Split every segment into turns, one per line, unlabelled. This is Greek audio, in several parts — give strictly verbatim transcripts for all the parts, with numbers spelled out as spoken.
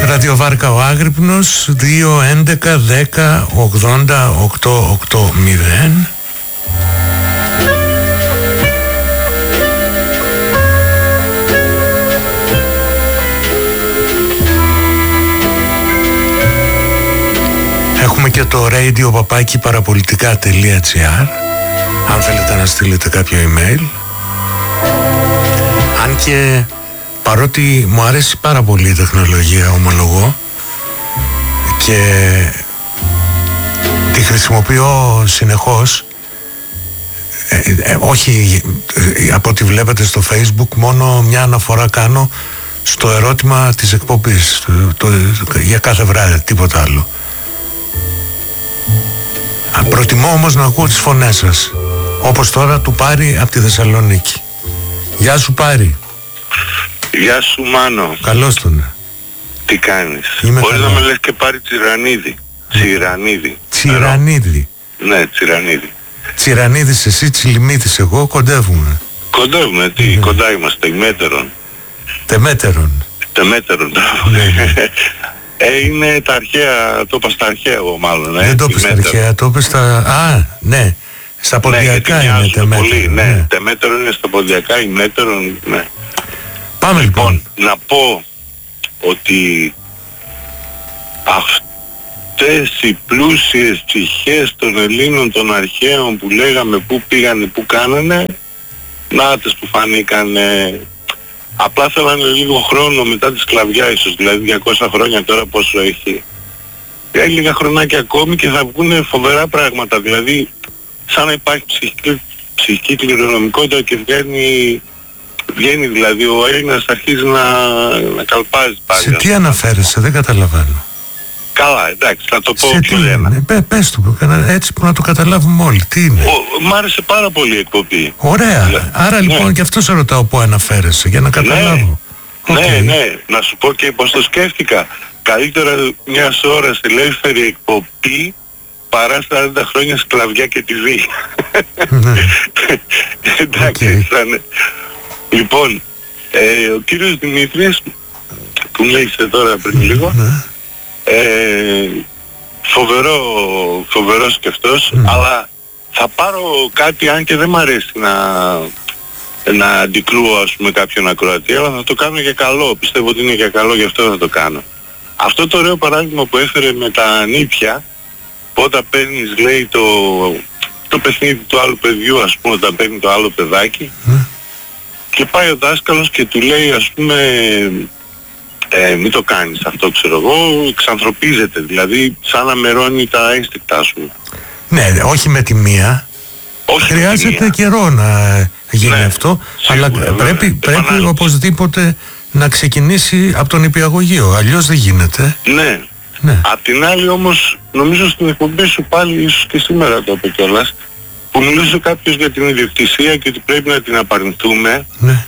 Ραδιοβάρκα ο Άγρυπνος, δύο έντεκα δέκα ογδόντα οκτώ ογδόντα. Έχουμε και το radio παπάκι παραπολιτικά τελεία τζι άρ αν θέλετε να στείλετε κάποιο email. Αν και παρότι μου αρέσει πάρα πολύ η τεχνολογία, ομολογώ, και τη χρησιμοποιώ συνεχώς, ε, ε, όχι ε, από ό,τι βλέπετε στο Facebook, μόνο μια αναφορά κάνω στο ερώτημα της εκπομπής το, το, το, για κάθε βράδυ, τίποτα άλλο. Προτιμώ όμως να ακούω τις φωνές σας, όπως τώρα του Πάρη από τη Θεσσαλονίκη. Γεια σου Πάρη.
Γεια σου Μάνο.
Καλώς τον.
Τι κάνεις?
Είμαι
Μπορείς
καλά.
να με λες και Πάρη Τσιρανίδη. Τσιρανίδη.
Τσιρανίδη.
Ναι, Τσιρανίδη.
Τσιρανίδης εσύ, Τσιλιμίδης εγώ, κοντεύουμε.
Κοντεύουμε, τι,
Ναι.
κοντά είμαστε, ημέτερον.
Τεμέτερον.
Τεμέτερον.
Ναι, ναι.
Ε, είναι τα αρχαία, το είπα στα αρχαία εγώ μάλλον. Ε,
Δεν το είπες στα
ημέτερον.
αρχαία, το είπες στα... Α, ναι. Στα
Ναι,
ποντιακά
γιατί
είναι
μοιάζουν
τεμέτερον.
πολύ, ναι.
Ναι.
Τεμέτερον είναι στα ποντιακά, ημέτερον, ναι.
Πάμε λοιπόν.
Λοιπόν, να πω ότι αυτές οι πλούσιες ψυχές των Ελλήνων των αρχαίων που λέγαμε πού πήγανε, πού κάνανε, νάτες που φανήκανε. Απλά θέλανε λίγο χρόνο μετά τη σκλαβιά ίσως, δηλαδή διακόσια χρόνια τώρα πόσο έχει. Για λίγα χρονάκια ακόμη και θα βγουν φοβερά πράγματα, δηλαδή σαν να υπάρχει ψυχική, ψυχική κληρονομικότητα και βγαίνει, βγαίνει δηλαδή ο Έλληνας αρχίζει να, να καλπάζει πάλι.
Σε τι αναφέρεσαι, δεν καταλαβαίνω.
Καλά, εντάξει, θα το πω
Σε
πιο
τι
λένα.
είναι, πε, πες του, έτσι που να το καταλάβουμε όλοι. Τι είναι.
Ο, μ' άρεσε πάρα πολύ η εκπομπή.
Ωραία.
Ναι.
Άρα λοιπόν
Ναι.
και αυτό σε ρωτάω που αναφέρεσαι, για να καταλάβω.
Ναι,
Οκ.
ναι, να σου πω και πως το σκέφτηκα. Καλύτερα μιας ώρας ελεύθερη εκπομπή παρά σαράντα χρόνια σκλαβιά και τη βή.
Ναι.
Εντάξει,
Οκ.
θα είναι. Λοιπόν, ε, ο κύριος Δημήτρης, που μίλησε τώρα πριν λίγο,
Ναι.
ε, φοβερό, φοβερός και αυτός,
Mm.
αλλά θα πάρω κάτι, αν και δεν μ' αρέσει να, να αντικλούω ας πούμε κάποιον ακροατή, αλλά θα το κάνω για καλό, πιστεύω ότι είναι για καλό, γι' αυτό θα το κάνω. Αυτό το ωραίο παράδειγμα που έφερε με τα νύφια, που όταν παίρνεις λέει το, το παιχνίδι του άλλου παιδιού, ας πούμε, όταν παίρνει το άλλο παιδάκι,
Ναι.
και πάει ο δάσκαλος και του λέει ας πούμε, ε, μην το κάνεις αυτό, ξέρω εγώ, εξανθρωπίζεται, δηλαδή σαν να μερώνει τα ένστικτα σου.
Ναι, όχι με τη μία.
Όχι με τη
Χρειάζεται
μία.
καιρό να γίνει
Ναι,
αυτό,
σίγουρα,
αλλά
βέβαια.
πρέπει, πρέπει
Επανάληψη.
οπωσδήποτε να ξεκινήσει από τον υπηαγωγείο, αλλιώς δεν γίνεται.
Ναι.
Ναι.
Απ' την άλλη όμως, νομίζω στην εκπομπή σου πάλι, ίσως και σήμερα το είπε κιόλας, που μιλούσε κάποιος για την ιδιοκτησία και ότι πρέπει να την απαρνηθούμε.
Ναι.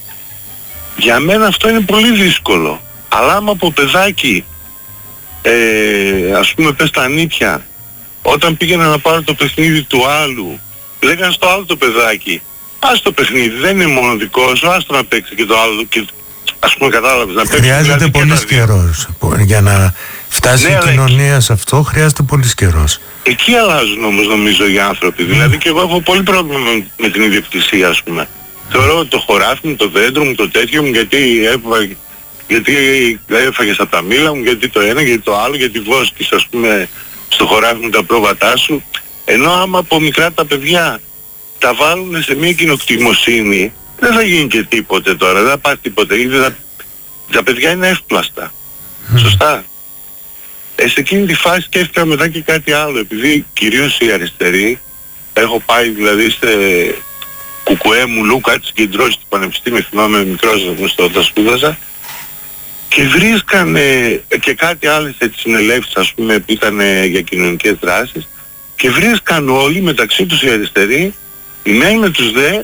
Για μένα αυτό είναι πολύ δύσκολο. Αλλά άμα από παιδάκι, ε, ας πούμε πες τα νύχια, όταν πήγαινα να πάρω το παιχνίδι του άλλου, λέγανε στο άλλο το παιδάκι, ας το παιχνίδι, δεν είναι μόνο δικό σου, ας το να παίξει και το άλλο, και, ας πούμε κατάλαβες, να παίξει
Χρειάζεται
δηλαδή και
πολύς
τα δύο.
καιρός. Για να φτάσει
Ναι,
η
αλλά
κοινωνία σε αυτό χρειάζεται πολύς καιρός.
Εκεί αλλάζουν όμως νομίζω οι άνθρωποι. Δηλαδή και εγώ έχω πολύ πρόβλημα με, με την ιδιοκτησία ας πούμε. Θεωρώ ότι το χωράφι μου, το δέντρο μου, το τέτοιο μου, γιατί έφαγε, γιατί έφαγες από τα μήλα μου, γιατί το ένα, γιατί το άλλο, γιατί βόσκεις ας πούμε στο χωράφι μου τα πρόβατά σου. Ενώ άμα από μικρά τα παιδιά τα βάλουν σε μια κοινοκτημοσύνη, δεν θα γίνει και τίποτε τώρα, δεν θα πάρει τίποτε. Ήδη θα, τα παιδιά είναι εύπλαστα. Σωστά. Ε, σε εκείνη τη φάση σκέφτηκα μετά και κάτι άλλο, επειδή κυρίως οι αριστεροί, έχω πάει δηλαδή σε κουκουέ μου Λου, κάτι συγκεντρώσει στο πανεπιστήμιο, θυμάμαι μικρός γνωστό όταν σπούδαζα, και βρίσκανε και κάτι άλλες έτσι συνελεύσεις ας πούμε που ήταν για κοινωνικές δράσεις, και βρίσκαν όλοι μεταξύ τους οι αριστεροί, οι μεν με τους δε,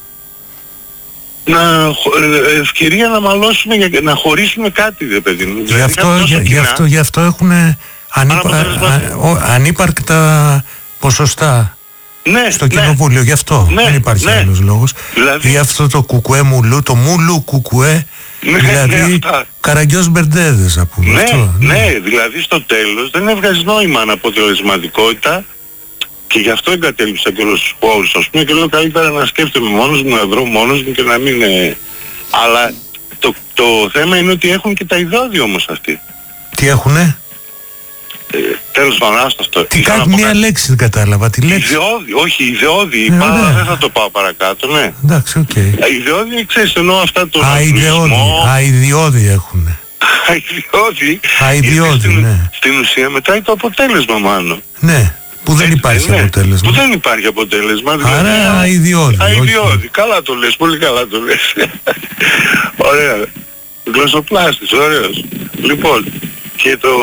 να, ευκαιρία να μαλώσουμε, για, να χωρίσουμε κάτι δε παιδί μου.
Γι' αυτό, γι, γι αυτό, γι αυτό έχουν ανύπα, α, ο, ανύπαρκτα ποσοστά
ναι,
στο
ναι.
κοινοβούλιο. Γι' αυτό
Ναι,
δεν υπάρχει
ναι.
άλλος λόγος.
Δηλαδή-
Γι' αυτό το κουκουέ μουλού, το μουλού κουκουέ
Ναι,
δηλαδή
ναι,
Καραγκιός Μπερντέδες να πούμε.
Ναι,
αυτό,
ναι, ναι, δηλαδή στο τέλος δεν έβγαζε νόημα αναποτελεσματικότητα και γι' αυτό εγκατέλειψα και όλους τους χώρους, ας πούμε, και λέω καλύτερα να σκέφτομαι μόνος μου, να βρω μόνος μου και να μην... Ε... Αλλά το, το θέμα είναι ότι έχουν και τα ειδώδη όμως αυτοί.
Τι έχουνε?
Ε, τέλος πάντων, άστο αυτό.
Τι κάτι, μία κάτι... λέξη δεν κατάλαβα, τη λέξη.
Ιδεώδη, όχι, ιδεώδη, είπα,
ε,
αλλά δεν θα το πάω παρακάτω, ναι.
Εντάξει, οκ. Okay.
Ιδεώδη, ξέρεις, εννοώ αυτά το...
Αϊδιώδη, αϊδιώδη έχουνε.
Αϊδιώδη,
αϊδιώδη, ναι.
Στην ουσία μετράει το αποτέλεσμα μάλλον.
Ναι. Που δεν
έτσι,
υπάρχει
ναι,
αποτέλεσμα.
Που δεν υπάρχει αποτέλεσμα.
Άρα δηλαδή, αϊδιώδη.
Αϊδιώδη. Καλά το λες, πολύ καλά το λες. Ωραία. Γλωσσοπλάστης, ωραίος. Λοιπόν, και το,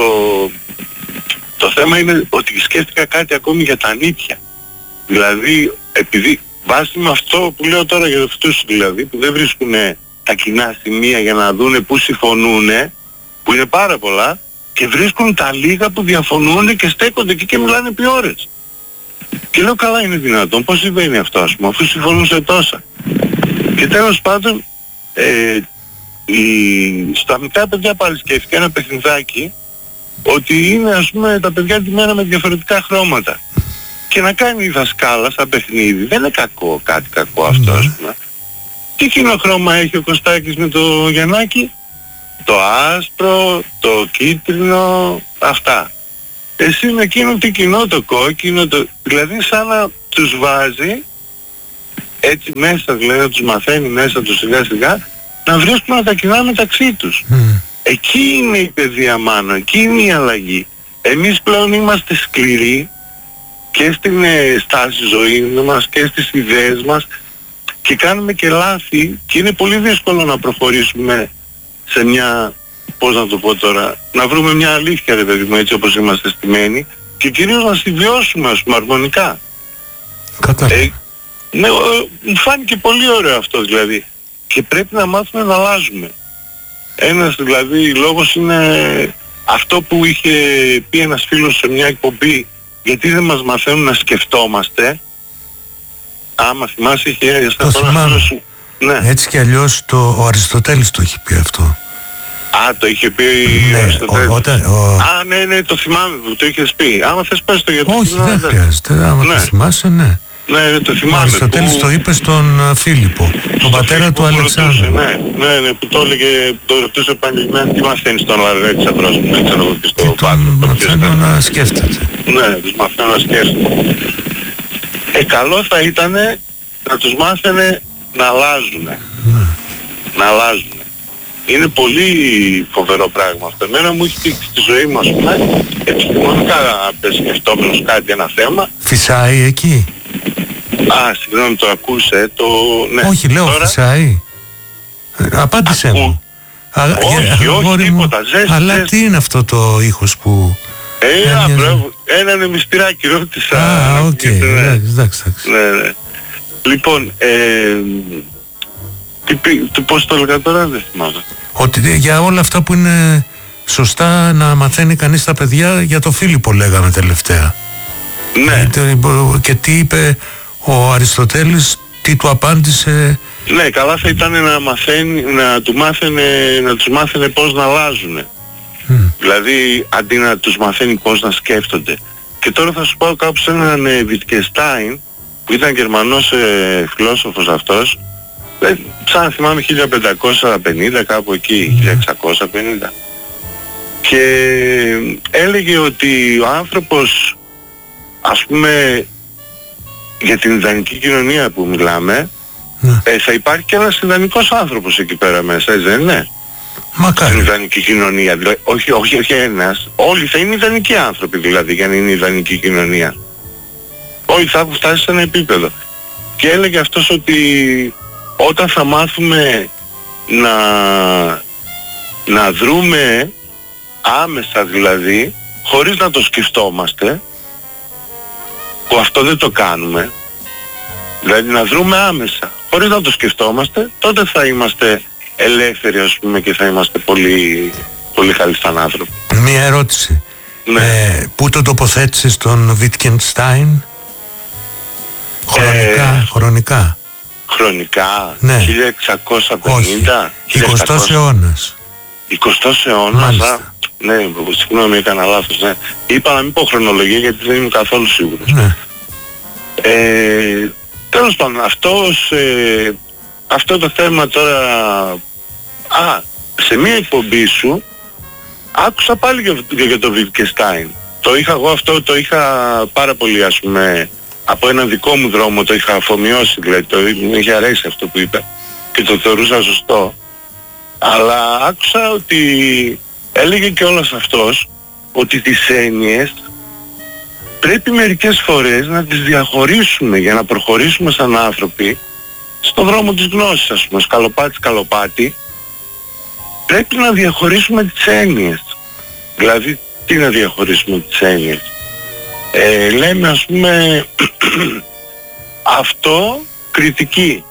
το θέμα είναι ότι σκέφτηκα κάτι ακόμη για τα νύχια. Δηλαδή, επειδή βάσει με αυτό που λέω τώρα για αυτούς δηλαδή, που δεν βρίσκουν τα κοινά σημεία για να δούνε πού συμφωνούν, που είναι πάρα πολλά, και βρίσκουν τα λίγα που διαφωνούν και στέκονται εκεί και μιλάνε επί ώρες. Και λέω καλά είναι δυνατόν, πώς συμβαίνει αυτό ας πούμε, αφού συμφωνούν σε τόσα. Και τέλος πάντων, ε, η, στα μικρά παιδιά πάλι σκέφτηκα ένα παιχνιδάκι, ότι είναι ας πούμε τα παιδιά ντυμένα με διαφορετικά χρώματα. Και να κάνει η δασκάλα σαν παιχνίδι, δεν είναι κακό, κάτι κακό αυτό ας πούμε. Τι κοινό χρώμα έχει ο Κωστάκης με το Γιαννάκη? Το άσπρο, το κίτρινο, αυτά. Εσύ με εκείνο τι κοινό, το κόκκινο, το... δηλαδή σαν να τους βάζει έτσι μέσα, δηλαδή να τους μαθαίνει μέσα τους σιγά σιγά να βρίσκουν τα κοινά μεταξύ τους. Mm. Εκεί είναι η παιδεία μάνα, εκεί είναι η αλλαγή. Εμείς πλέον είμαστε σκληροί και στην ε, στάση ζωής μας και στις ιδέες μας και κάνουμε και λάθη και είναι πολύ δύσκολο να προχωρήσουμε σε μια, πώς να το πω τώρα, να βρούμε μια αλήθεια ρε παιδί μου, έτσι όπως είμαστε στημένοι και κυρίως να συμβιώσουμε ας πούμε αρμονικά.
Κατάλαβα. Ε,
ναι, μου φάνηκε πολύ ωραίο αυτό δηλαδή και πρέπει να μάθουμε να αλλάζουμε. Ένας δηλαδή λόγος είναι αυτό που είχε πει ένας φίλος σε μια εκπομπή, γιατί δεν μας μαθαίνουν να σκεφτόμαστε. Άμα θυμάσαι είχε
το θυμάμαι. Σου. Ναι. Έτσι κι αλλιώς το, ο Αριστοτέλης το είχε πει αυτό.
Α, το είχε πει
ναι,
ο Αριστοτέλης.
Ο, όταν, ο...
Α, ναι, ναι, το θυμάμαι που το είχες πει. Άμα θες πες το γιατί...
Όχι, δεν χρειάζεται. Άμα ναι. το θυμάσαι, ναι.
Ναι, ναι, το θυμάμαι.
Ο Αριστοτέλης που... το είπε στον Φίλιππο, τον πατέρα του Αλεξάνδρου.
Ναι, ναι, ναι, που το έλεγε, το ρωτούσε επανειλημμένα τι μαθαίνει στον Αλεξάνδρο, δεν ξέρω εγώ τι στο
Πάτρο. Τον μαθαίνω να σκέφτεται.
Ναι, τους μαθαίνω να σκέφτεται. Ε, καλό θα ήταν να τους μάθαινε να αλλάζουν.
Ναι.
Να αλλάζουν. Είναι πολύ φοβερό πράγμα αυτό. Εμένα μου έχει τύχει στη ζωή μου, ας πούμε, επιστημονικά σκεφτόμενος κάτι, ένα θέμα.
Φυσάει εκεί.
Α, συγγνώμη, το ακούσε, το... Ναι.
Όχι, λέω, τώρα... φυσάει. Απάντησέ
Ακού...
μου. Α,
όχι,
για,
όχι, τίποτα. Ζέστη,
αλλά
ζέστη.
τι είναι αυτό το ήχος που...
Ε, ένα, μπράβο, έναν μυστηράκι ρώτησα.
Α, οκ, okay. ναι. εντάξει, εντάξει.
Ναι, ναι. Λοιπόν, ε, τι, τι, πώς το έλεγα τώρα, δεν θυμάμαι.
Ότι για όλα αυτά που είναι σωστά να μαθαίνει κανείς τα παιδιά, για το Φίλιππο λέγαμε τελευταία.
Ναι.
Και τι είπε ο Αριστοτέλης, τι του απάντησε.
Ναι, καλά θα ήταν να μαθαίνει, να, του μάθαινε, να τους μάθαινε πώς να αλλάζουν. Mm. Δηλαδή αντί να τους μαθαίνει πώς να σκέφτονται. Και τώρα θα σου πάω κάπου σε έναν ε, Wittgenstein που ήταν Γερμανός ε, φιλόσοφος αυτός, ε, σαν να θυμάμαι χίλια πεντακόσια πενήντα κάπου εκεί, mm. χίλια εξακόσια πενήντα, και έλεγε ότι ο άνθρωπος, ας πούμε, για την ιδανική κοινωνία που μιλάμε, mm. ε, θα υπάρχει και ένας ιδανικός άνθρωπος εκεί πέρα μέσα, έτσι δεν είναι?
Μακάρι.
Στην ιδανική κοινωνία, δηλαδή, όχι, όχι, όχι ένας, όλοι θα είναι ιδανικοί άνθρωποι δηλαδή για να είναι ιδανική κοινωνία. Όλοι θα έχουν φτάσει σε ένα επίπεδο. Και έλεγε αυτός ότι όταν θα μάθουμε να, να δρούμε άμεσα δηλαδή, χωρίς να το σκεφτόμαστε, που αυτό δεν το κάνουμε, δηλαδή να δρούμε άμεσα, χωρίς να το σκεφτόμαστε, τότε θα είμαστε ελεύθεροι ας πούμε και θα είμαστε πολύ, πολύ καλοί σαν άνθρωποι.
Μία ερώτηση.
Ναι.
Ε, πού το τοποθέτησες τον Wittgenstein? Χρονικά, ε, χρονικά.
χρονικά,
ναι.
χίλια εξακόσια πενήντα,
εικοστός αιώνας.
εικοστός αιώνας, α, ναι, συγγνώμη, έκανα λάθος, ναι. Είπα να μην πω χρονολογία γιατί δεν είμαι καθόλου σίγουρος.
Ναι.
Ε, τέλος πάντων, αυτός, ε, αυτό το θέμα τώρα, α, σε μία εκπομπή σου, άκουσα πάλι για, για το Wittgenstein. Το είχα εγώ αυτό, το είχα πάρα πολύ, ας πούμε, από έναν δικό μου δρόμο, το είχα αφομοιώσει, δηλαδή, το, μου είχε αρέσει αυτό που είπε και το θεωρούσα σωστό. Αλλά άκουσα ότι έλεγε και όλος αυτός ότι τις έννοιες πρέπει μερικές φορές να τις διαχωρίσουμε για να προχωρήσουμε σαν άνθρωποι στον δρόμο της γνώσης, ας πούμε, σκαλοπάτι σκαλοπάτι, πρέπει να διαχωρίσουμε τις έννοιες. Δηλαδή, τι να διαχωρίσουμε τις έννοιες. Ε, λέμε, ας πούμε, αυτό κριτική.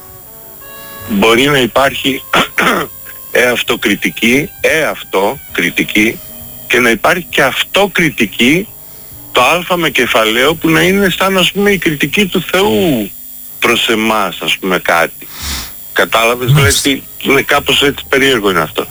Μπορεί να υπάρχει εαυτοκριτική, εαυτοκριτική και να υπάρχει και αυτοκριτική, το α με κεφαλαίο, που να είναι σαν, ας πούμε, η κριτική του Θεού προς εμάς, ας πούμε, κάτι. Κατάλαβες, δηλαδή είναι κάπως έτσι περίεργο είναι αυτό.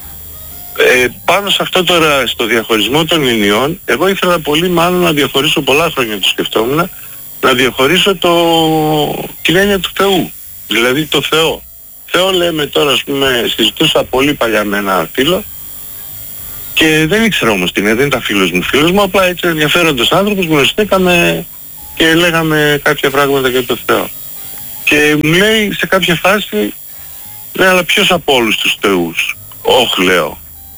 Ε, πάνω σε αυτό τώρα, στο διαχωρισμό των εννοιών, εγώ ήθελα πολύ μάλλον να διαχωρίσω, πολλά χρόνια το σκεφτόμουν, να διαχωρίσω το, την έννοια του Θεού, δηλαδή το Θεό. Θεό λέμε τώρα, ας πούμε, συζητούσα πολύ παλιά με ένα φίλο και δεν ήξερα όμως τι είναι, δεν ήταν φίλος μου φίλος μου, απλά έτσι ενδιαφέροντος άνθρωπος γνωριστήκαμε και λέγαμε κάποια πράγματα για το Θεό. Και μου λέει σε κάποια φάση, ναι, αλλά ποιος από όλους τους θεούς? Όχι, λέω.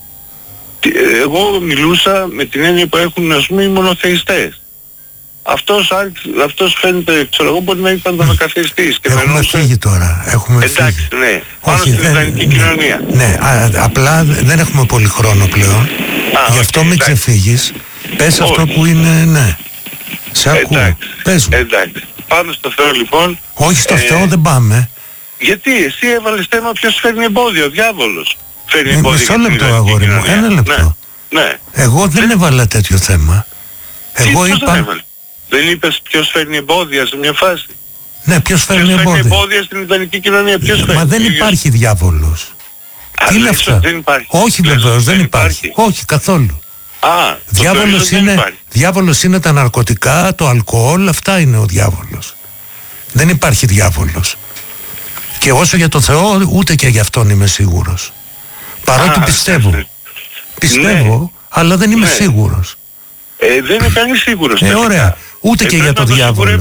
Εγώ μιλούσα με την έννοια που έχουν, ας πούμε, οι μονοθεϊστές. Αυτός, αυτός φαίνεται, ξέρω εγώ, μπορεί να ήταν μονοκαθεϊστής.
Έχουμε φαινούσε... φύγει τώρα. Έχουμε
Εντάξει,
φύγει.
ναι. Πάνω στην ιδανική κοινωνία.
Ναι, α, απλά δεν έχουμε πολύ χρόνο πλέον. Α, Γι' αυτό okay, μην ξεφύγεις. Πες όχι. Αυτό που είναι, ναι. Σε ακούω.
Εντάξει,
Πες μου.
εντάξει. Πάνω στο Θεό λοιπόν.
Όχι στο
ε,
Θεό δεν πάμε.
Γιατί εσύ έβαλες θέμα ποιος φέρνει εμπόδιο, ο διάβολος. Φέρνει
ε,
εμπόδιο.
Μισό λεπτό, αγόρι μου. Ένα λεπτό.
Ναι, ναι.
Εγώ δεν έβαλα τέτοιο θέμα.
Τι,
Εγώ είπα...
δεν έβαλε. Δεν είπες ποιος φέρνει εμπόδια σε μια φάση?
Ναι, ποιος φέρνει
ποιος
εμπόδια.
Φέρνει εμπόδια στην ιδανική κοινωνία, ποιος
Μα
φέρνει.
δεν υπάρχει διάβολος.
Α,
τι είναι αυτά?
Δεν υπάρχει.
Όχι βεβαίως, δεν υπάρχει. υπάρχει. Όχι καθόλου.
Α,
διάβολος είναι, διάβολος είναι τα ναρκωτικά, το αλκοόλ, αυτά είναι ο διάβολος. Δεν υπάρχει διάβολος. Και όσο για το Θεό, ούτε και γι' αυτόν είμαι σίγουρος. Παρότι Α, πιστεύω. Ναι. Πιστεύω, ναι. Αλλά δεν είμαι ναι. σίγουρος.
Ε, δεν είναι κανείς σίγουρος.
Ε, ωραία. Ούτε ε, και για το, το διάβολο.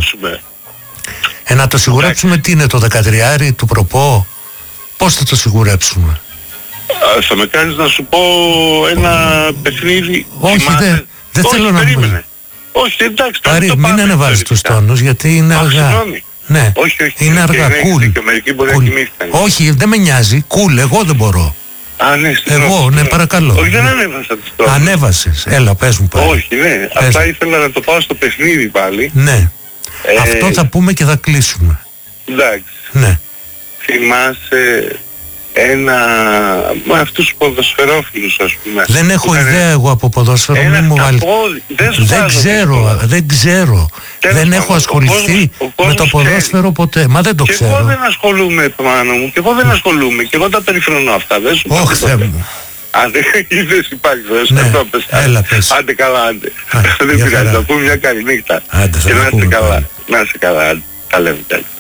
Ε, να το σιγουρέψουμε. Τι είναι το δεκατριάρι του προπό? Πώς θα το σιγουρέψουμε?
Α, θα με κάνεις να σου πω ένα παιχνίδι.
Όχι, δεν δε θέλω να μου.
Όχι, εντάξει.
Άρη, μην πάμε, ανεβάζεις τους τόνους γιατί είναι
Α,
αργά.
Συγγνώμη.
Ναι,
όχι, όχι,
είναι αργά. Κουλ.
Cool.
Όχι, δεν με νοιάζει. Κουλ, εγώ δεν μπορώ.
Α, ναι,
εγώ, ναι, παρακαλώ.
Όχι, δεν ανέβασα τους τόνους.
Ανέβασες, έλα, πες μου πάλι.
Όχι, ναι, απλά ήθελα να το πάω στο παιχνίδι πάλι.
Ναι, ε... αυτό θα πούμε και θα κλείσουμε.
Εντάξει.
Ναι.
Θυμάσαι ένα... με αυτούς τους ποδοσφαιρόφιλους, ας πούμε.
Δεν έχω ιδέα είναι... εγώ από ποδόσφαιρο,
ένα
μη μου βάλει.
Δεν,
δεν ξέρω, δεν ξέρω. Τέλος δεν έχω ασχοληθεί ο κόσμος, ο με το ποδόσφαιρο ξέρει. Ποτέ. Μα δεν το
και
ξέρω.
Και εγώ δεν ασχολούμαι, πάνω μου, και εγώ δεν ασχολούμαι. Και εγώ τα περιφρονώ αυτά, δεν σου πω.
Όχι, Θεέ μου.
Αν δεν υπάρχει, δεν
ναι, πες. Έλα, πες.
Άντε καλά, άντε. Δεν πειράζει, θα πούμε μια καλή νύχτα.
Άντε,
και να είστε καλά. Να είστε καλά, άντε. Τα λέμε.